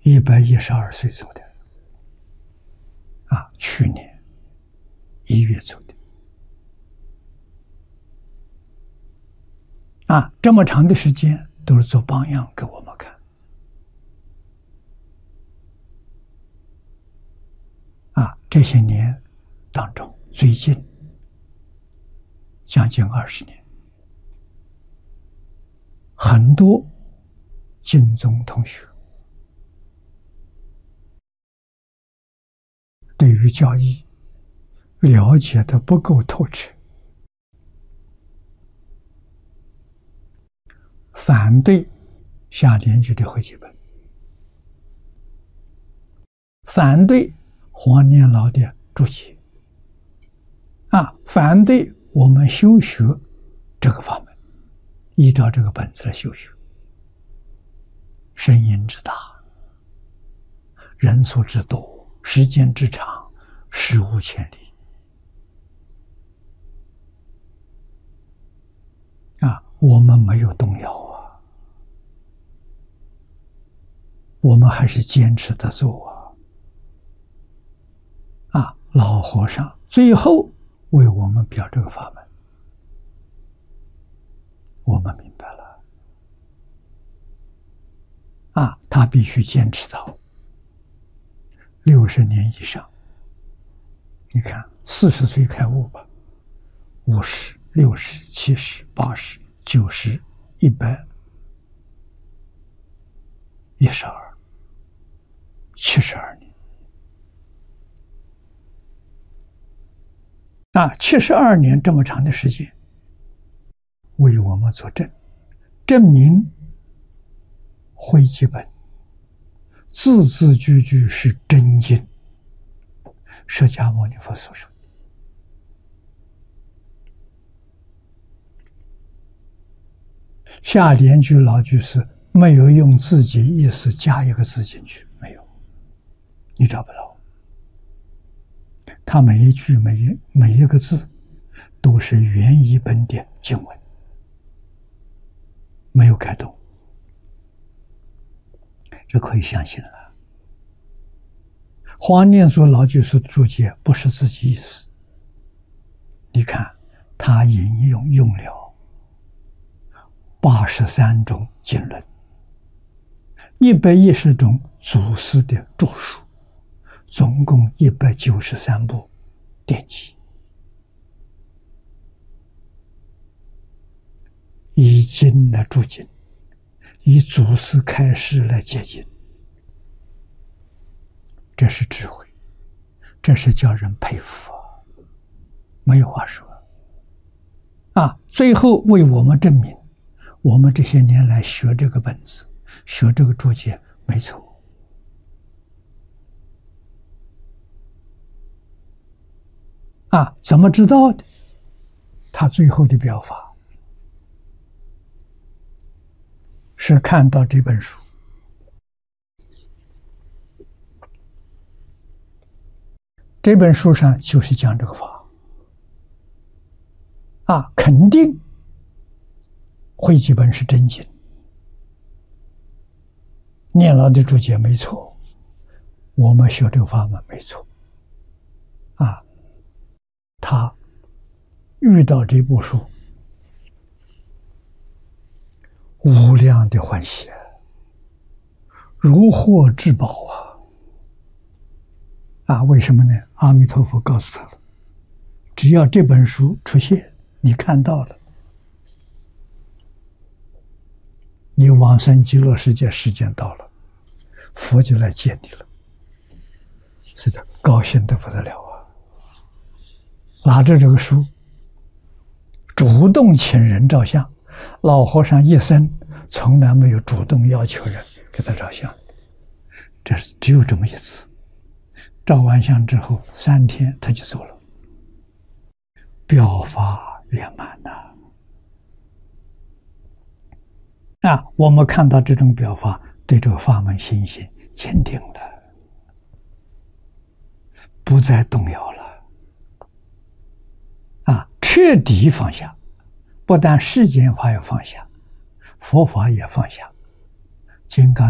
112岁走的，去年1月走的，这么长的时间都是做榜样给我们看，这些年当中，最近将近20年，很多金宗同学对于教义了解的不够透彻，反对夏联居的汇集本，反对黄念老的注解，反对我们修学这个法门，依照这个本子来修学，声音之大，人数之多，时间之长，史无前例。我们没有动摇我们还是坚持的做老和尚最后为我们表这个法门，我们明白了他必须坚持到60年以上。你看40岁开悟吧，50、60、70、80、90、100、12、72年72年这么长的时间，为我们作证，证明汇集本字字句句是真经，释迦牟尼佛所说。夏联居老居士没有用自己意思加一个字进去，没有，你找不到。他每一句每一个字都是原译本的经文，没有改动，这可以相信了。黄念祖老居士的注解不是自己意思，你看他引用了83种经论，110种祖师的著述，总共193部典籍，以经来注经，以祖师开示来解经，这是智慧，这是叫人佩服没有话说最后为我们证明，我们这些年来学这个本子，学这个注解没错怎么知道的？他最后的表法是看到这本书，这本书上就是讲这个法肯定汇集本是真经，念老的注解没错，我们学这个法门没错他遇到这部书无量的欢喜，如获至宝为什么呢？阿弥陀佛告诉他了，只要这本书出现，你看到了，你往生极乐世界时间到了，佛就来见你了，是的，高兴得不得了拿着这个书主动请人照相，老和尚一生从来没有主动要求人给他照相，这是只有这么一次，照完相之后3天他就走了，表法圆满我们看到这种表法，对这个法门信心坚定了，不再动摇了彻底放下，不但世间法要放下，佛法也放下，金刚